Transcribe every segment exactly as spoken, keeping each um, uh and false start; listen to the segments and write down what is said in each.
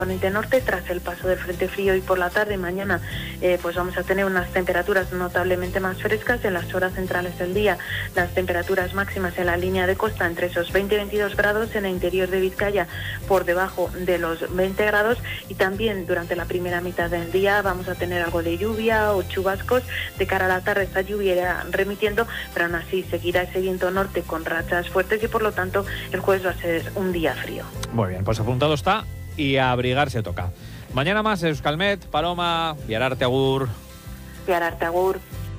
componente norte tras el paso del frente frío, y por la tarde mañana eh, pues vamos a tener unas temperaturas notablemente más frescas en las horas centrales del día. Las temperaturas máximas en la línea de costa entre esos veinte y veintidós grados, en el interior de Vizcaya por debajo de los veinte grados, y también durante la primera mitad del día vamos a tener algo de lluvia o chubascos. De cara a la tarde esta lluvia irá remitiendo, pero aún así seguirá ese viento norte con rachas fuertes y por lo tanto el jueves va a ser un día frío. Muy bien, pues apuntado está. Y a abrigarse toca. Mañana más Euskalmet, Paloma, Viararte agur. Viararte agur.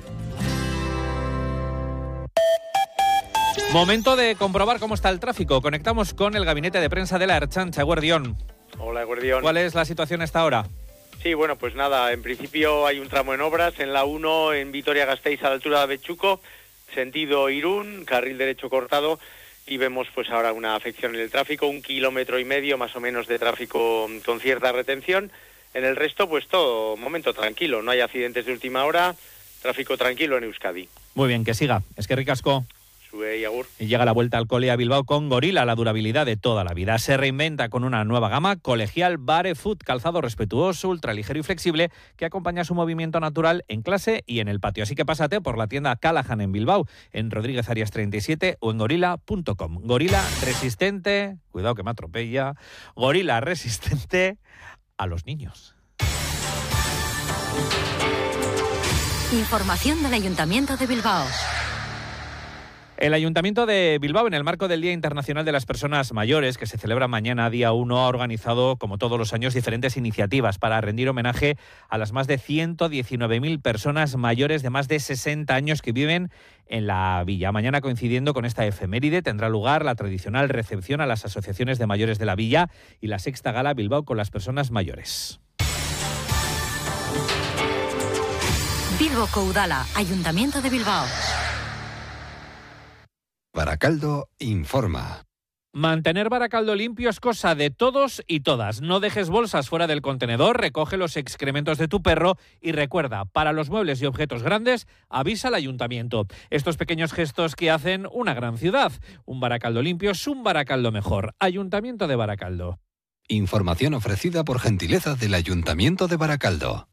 Momento de comprobar cómo está el tráfico. Conectamos con el gabinete de prensa de la Ertzaintza, Eguerdión. Hola, Eguerdión. ¿Cuál es la situación a esta hora? Sí, bueno, pues nada, en principio hay un tramo en obras en la uno en Vitoria-Gasteiz a la altura de Bechuco, sentido Irún, carril derecho cortado. Y vemos pues ahora una afección en el tráfico, un kilómetro y medio más o menos de tráfico con cierta retención. En el resto pues todo momento tranquilo, no hay accidentes de última hora, tráfico tranquilo en Euskadi. Muy bien, que siga. Es que ricasco. Sube y agur. Y llega la vuelta al cole a Bilbao con Gorila, la durabilidad de toda la vida. Se reinventa con una nueva gama colegial Barefoot, calzado respetuoso, ultraligero y flexible que acompaña su movimiento natural en clase y en el patio. Así que pásate por la tienda Callahan en Bilbao, en Rodríguez Arias treinta y siete o en gorila punto com. Gorila resistente, cuidado que me atropella, Gorila resistente a los niños. Información del Ayuntamiento de Bilbao. El Ayuntamiento de Bilbao, en el marco del Día Internacional de las Personas Mayores, que se celebra mañana, día uno, ha organizado, como todos los años, diferentes iniciativas para rendir homenaje a las más de ciento diecinueve mil personas mayores de más de sesenta años que viven en la villa. Mañana, coincidiendo con esta efeméride, tendrá lugar la tradicional recepción a las asociaciones de mayores de la villa y la sexta gala Bilbao con las personas mayores. Bilboko Udala, Ayuntamiento de Bilbao. Barakaldo informa. Mantener Barakaldo limpio es cosa de todos y todas. No dejes bolsas fuera del contenedor, recoge los excrementos de tu perro y recuerda, para los muebles y objetos grandes, avisa al ayuntamiento. Estos pequeños gestos que hacen una gran ciudad. Un Barakaldo limpio es un Barakaldo mejor. Ayuntamiento de Barakaldo. Información ofrecida por gentileza del Ayuntamiento de Barakaldo.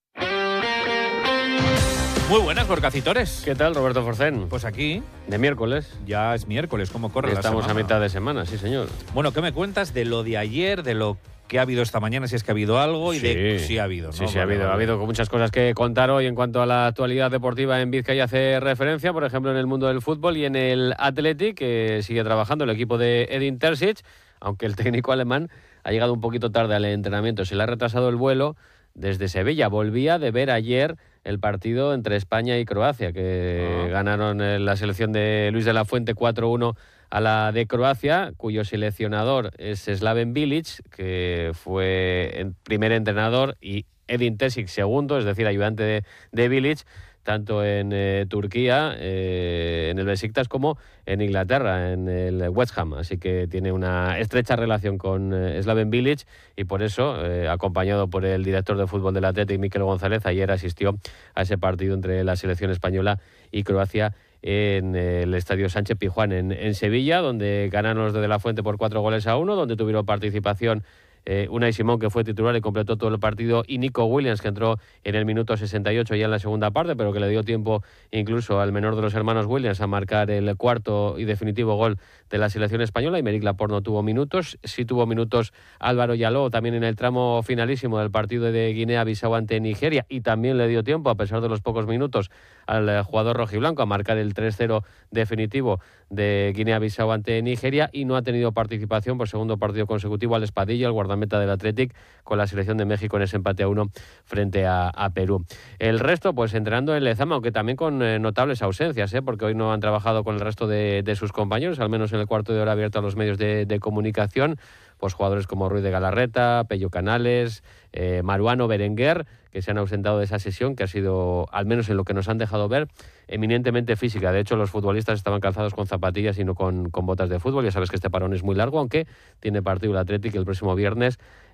Muy buenas, Gorcacitores. ¿Qué tal, Roberto Forcén? Pues aquí... De miércoles. Ya es miércoles, ¿cómo corre la Estamos semana? a mitad de semana, sí, señor. Bueno, ¿qué me cuentas de lo de ayer, de lo que ha habido esta mañana, si es que ha habido algo, y sí. de si ha habido, ¿no? Sí, sí, vale, ha habido. vale. Ha habido muchas cosas que contar hoy en cuanto a la actualidad deportiva en Vizcaya. Hace referencia, por ejemplo, en el mundo del fútbol y en el Athletic, que sigue trabajando el equipo de Edin Terzic, aunque el técnico alemán ha llegado un poquito tarde al entrenamiento. Se le ha retrasado el vuelo desde Sevilla. Volvía de ver ayer el partido entre España y Croacia, que ah. ganaron la selección de Luis de la Fuente cuatro uno a la de Croacia, cuyo seleccionador es Slaven Bilic, que fue el primer entrenador, y Edin Terzic segundo, es decir, ayudante de, de Bilic, tanto en eh, Turquía, eh, en el Besiktas, como en Inglaterra, en el West Ham. Así que tiene una estrecha relación con eh, Slaven Bilic y por eso, eh, acompañado por el director de fútbol del Athletic, Mikel González, ayer asistió a ese partido entre la selección española y Croacia en el Estadio Sánchez Pizjuán en, en Sevilla, donde ganaron los de la Fuente por cuatro goles a uno, donde tuvieron participación Eh, Unai Simón, que fue titular y completó todo el partido, y Nico Williams, que entró en el minuto sesenta y ocho ya en la segunda parte, pero que le dio tiempo incluso al menor de los hermanos Williams a marcar el cuarto y definitivo gol de la selección española. Y Meric Laporte no tuvo minutos, sí tuvo minutos Álvaro Yaló, también en el tramo finalísimo del partido de Guinea-Bissau ante Nigeria, y también le dio tiempo, a pesar de los pocos minutos, al jugador rojiblanco a marcar el tres cero definitivo de Guinea-Bissau ante Nigeria, y no ha tenido participación por segundo partido consecutivo al Espadilla, el guardameta del Athletic, con la selección de México en ese empate a uno frente a, a Perú. El resto, pues entrenando en Lezama, aunque también con eh, notables ausencias, ¿eh? porque hoy no han trabajado con el resto de, de sus compañeros, al menos en el cuarto de hora abierto a los medios de, de comunicación, pues jugadores como Ruiz de Galarreta, Pello Canales, eh, Maruano, Berenguer, que se han ausentado de esa sesión, que ha sido, al menos en lo que nos han dejado ver, eminentemente física. De hecho, los futbolistas estaban calzados con zapatillas y no con, con botas de fútbol. Ya sabes que este parón es muy largo, aunque tiene partido el Athletic el próximo viernes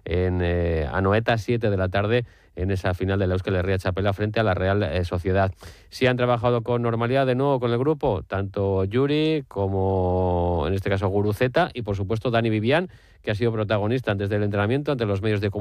en eh, Anoeta, siete de la tarde, en esa final de la Euskal Herria Txapela frente a la Real eh, Sociedad. Sí han trabajado con normalidad de nuevo con el grupo, tanto Yuri como, en este caso, Guruceta y, por supuesto, Dani Vivian, que ha sido protagonista antes del entrenamiento ante los medios de comunicación.